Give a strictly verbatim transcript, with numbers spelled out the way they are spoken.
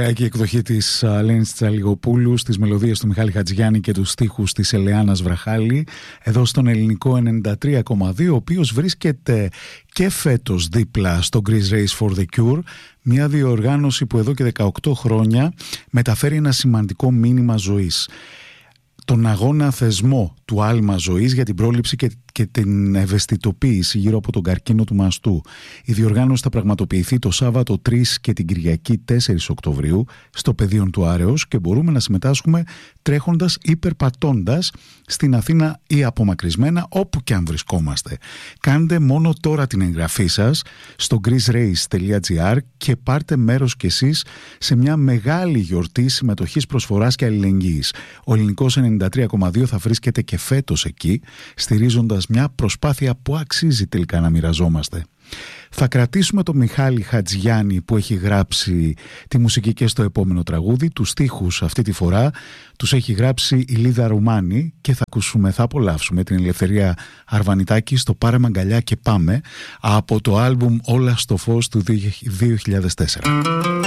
Παραδοσιακή εκδοχή της Ελένης Τσαλιγοπούλου, στις μελωδίες του Μιχάλη Χατζιάννη και τους στίχους της Ελεάνας Βραχάλη, εδώ στον Ελληνικό ενενήντα τρία κόμμα δύο, ο οποίος βρίσκεται και φέτος δίπλα στο Greece Race for the Cure, μια διοργάνωση που εδώ και δεκαοκτώ χρόνια μεταφέρει ένα σημαντικό μήνυμα ζωής. Τον αγώνα θεσμό του άλμα ζωής για την πρόληψη και, και την ευαισθητοποίηση γύρω από τον καρκίνο του μαστού. Η διοργάνωση θα πραγματοποιηθεί το Σάββατο τρεις και την Κυριακή τέσσερις Οκτωβρίου στο Πεδίον του Άρεως και μπορούμε να συμμετάσχουμε τρέχοντας ή περπατώντας στην Αθήνα ή απομακρυσμένα, όπου και αν βρισκόμαστε. Κάντε μόνο τώρα την εγγραφή σας στο greece race τελεία gr και πάρτε μέρος κι εσείς σε μια μεγάλη γιορτή συμμετοχής, προσφοράς και αλληλεγγύης. Ο Ελληνικός ενενήντα τρία κόμμα δύο θα βρίσκεται και φέτος εκεί, στηρίζοντας μια προσπάθεια που αξίζει τελικά να μοιραζόμαστε. Θα κρατήσουμε τον Μιχάλη Χατζιάννη που έχει γράψει τη μουσική και στο επόμενο τραγούδι. Τους στίχους αυτή τη φορά τους έχει γράψει η Λίδα Ρουμάνη και θα ακούσουμε, θα απολαύσουμε την Ελευθερία Αρβανιτάκη στο «Πάρε μαγκαλιά και πάμε» από το άλμπουμ «Όλα στο φως» του δύο χιλιάδες τέσσερα.